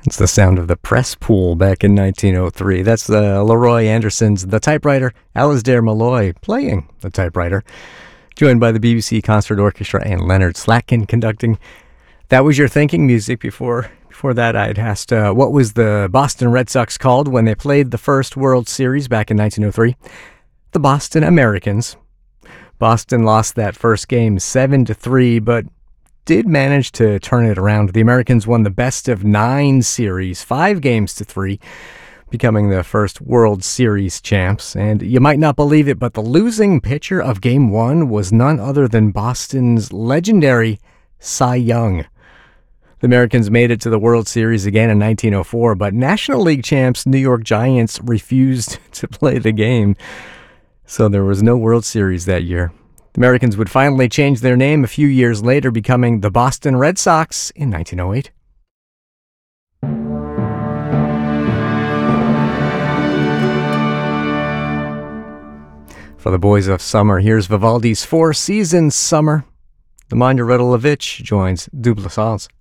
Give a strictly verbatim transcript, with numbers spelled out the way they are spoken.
It's the sound of the press pool back in nineteen oh three. That's uh, Leroy Anderson's The Typewriter, Alasdair Malloy playing the typewriter, joined by the B B C Concert Orchestra and Leonard Slatkin conducting. That was your thinking music. Before before that, I'd asked uh, what was the Boston Red Sox called when they played the first World Series back in nineteen oh three? The Boston Americans. Boston lost that first game seven to three, but did manage to turn it around. The Americans won the best of nine series, five games to three, becoming the first World Series champs. And you might not believe it, but the losing pitcher of Game One was none other than Boston's legendary Cy Young. The Americans made it to the World Series again in nineteen oh four, but National League champs New York Giants refused to play the game, so there was no World Series that year. The Americans would finally change their name a few years later, becoming the Boston Red Sox in nineteen oh eight. For the boys of summer, here's Vivaldi's Four Seasons Summer. The Manja Radolovich joins Dublessals.